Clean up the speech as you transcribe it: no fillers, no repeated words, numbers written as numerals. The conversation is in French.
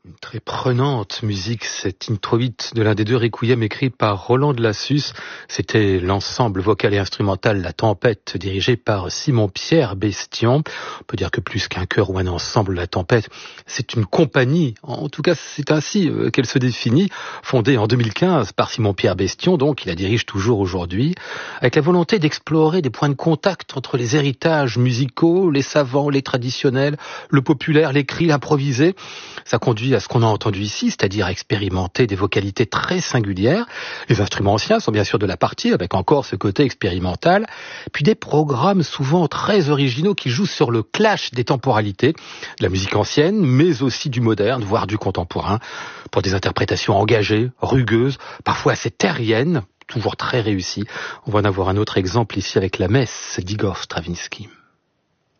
Une très prenante musique, cette introïte de l'un des deux requiem écrit par Roland de Lassus. C'était l'ensemble vocal et instrumental La Tempête, dirigé par Simon-Pierre Bestion. On peut dire que plus qu'un chœur ou un ensemble, La Tempête, c'est une compagnie. En tout cas, c'est ainsi qu'elle se définit. Fondée en 2015 par Simon-Pierre Bestion, donc, il la dirige toujours aujourd'hui, avec la volonté d'explorer des points de contact entre les héritages musicaux, les savants, les traditionnels, le populaire, l'écrit, l'improvisé. Ça conduit à ce qu'on a entendu ici, c'est-à-dire à expérimenter des vocalités très singulières. Les instruments anciens sont bien sûr de la partie, avec encore ce côté expérimental, puis des programmes souvent très originaux qui jouent sur le clash des temporalités, de la musique ancienne, mais aussi du moderne, voire du contemporain, pour des interprétations engagées, rugueuses, parfois assez terriennes, toujours très réussies. On va en avoir un autre exemple ici avec la Messe d'Igor Stravinsky.